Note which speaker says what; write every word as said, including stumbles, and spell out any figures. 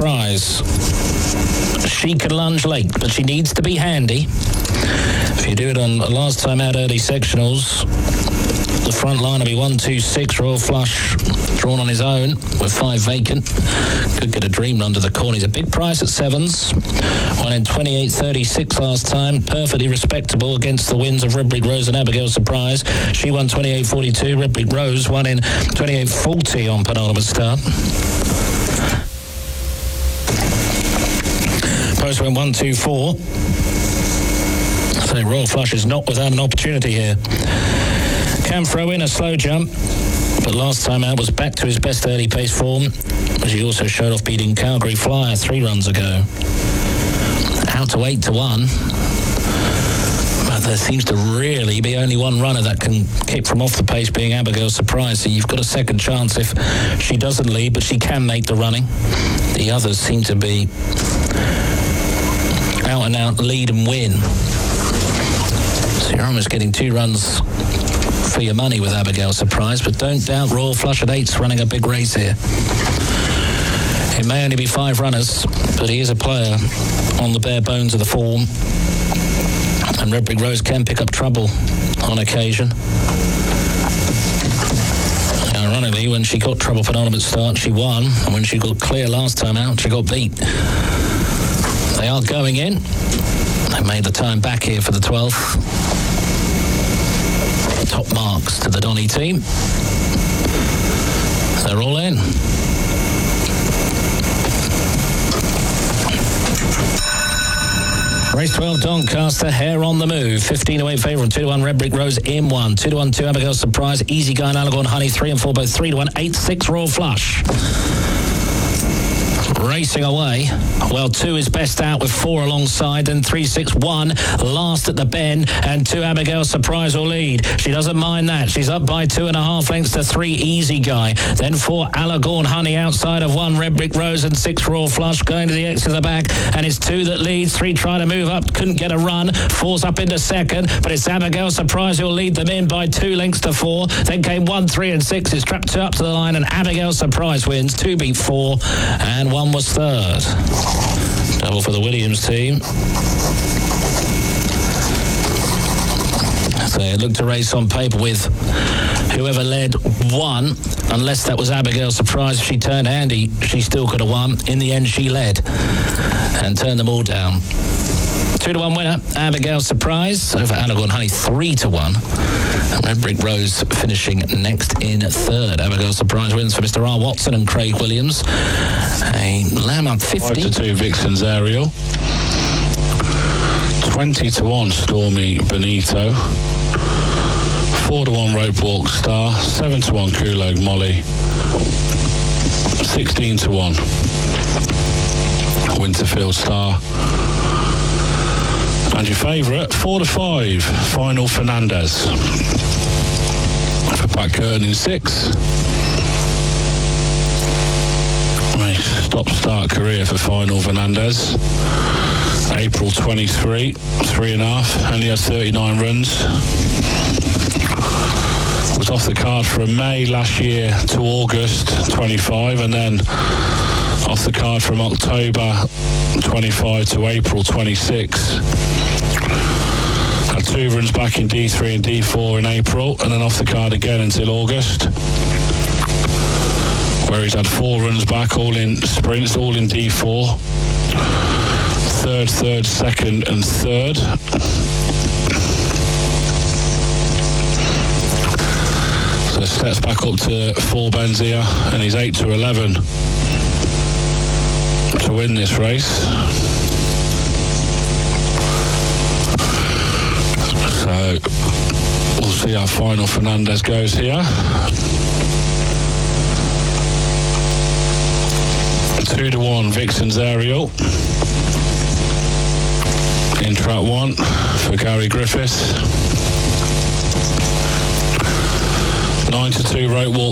Speaker 1: Surprise. She can lunge late, but she needs to be handy. If you do it on last time out early sectionals, the front line will be one, two, six, Royal Flush, drawn on his own with five vacant. Could get a dream run to the corner. He's a big price at sevens. One in twenty-eight thirty-six last time. Perfectly respectable against the wins of Red Brick Rose and Abigail Surprise. She won twenty-eight forty-two. Red Brick Rose won in twenty-eight forty on penultimate start. Post went one, two, four. So Royal Flush is not without an opportunity here. Can throw in a slow jump, but last time out was back to his best early pace form, as he also showed off beating Calgary Flyer three runs ago. Out to eight to one, but there seems to really be only one runner that can kick from off the pace, being Abigail Surprise. So you've got a second chance if she doesn't lead, but she can make the running. The others seem to be out and out lead and win. So you're almost getting two runs for your money with Abigail Surprise, but don't doubt Royal Flush at eight's running a big race here. It may only be five runners, but he is a player on the bare bones of the form, and Red Brick Rose can pick up trouble on occasion. Ironically, when she got trouble for penultimate start, she won, and when she got clear last time out, she got beat. They are going in. They made the time back here for the twelfth. Top marks to the Donny team. They're all in. Race twelve, Doncaster, Hare on the move. fifteen away favourite, two to one, Red Brick Rose in one. two to one, two, Abigail Surprise, Easy Guy and Alagorn Honey, three and four, both three to one, eight six, Royal Flush. Racing away. Well, two is best out with four alongside, then three, six, one last at the bend, and two Abigail Surprise will lead. She doesn't mind that. She's up by two and a half lengths to three Easy Guy, then four Alagorn Honey outside of one Red Brick Rose, and six Royal Flush going to the X of the back, and it's two that leads. Three trying to move up, couldn't get a run. Four's up into second, but it's Abigail Surprise who'll lead them in by two lengths to four. Then came one, three, and six. It's trapped two up to the line, and Abigail Surprise wins. Two beat four, and one was third. Double for the Williams team. So it looked a race on paper with whoever led won, unless that was Abigail Surprise. If she turned handy, she still could have won. In the end, she led and turned them all down. Two to one winner, Abigail Surprise over Alagorn Honey, three to one. And Red Brick Rose finishing next in third. Abigail Surprise wins for Mister R. Watson and Craig Williams. A lamb up fifty.
Speaker 2: Five to two, Vixen's Ariel. Twenty to one, Stormy Benito. Four to one, Rope Walk Star. Seven to one, Kulog Molly. Sixteen to one, Winterfield Star. And your favourite, four to five, Final Fernandez. For Pat Curtin in six. Nice stop-start career for Final Fernandez. April twenty-three, three and a half, only has thirty-nine runs. Was off the card from May last year to August twenty-five, and then off the card from October twenty-five to April twenty-six. Had two runs back in D three and D four in April, and then off the card again until August, where he's had four runs back, all in sprints, all in D four. Third, third, second, and third. So steps back up to four bends here, and he's eight to eleven to win this race. So we'll see how Final Fernandez goes here. Two to one, Vixen's Ariel. In track one for Gary Griffiths. Nine to two, Rope Walk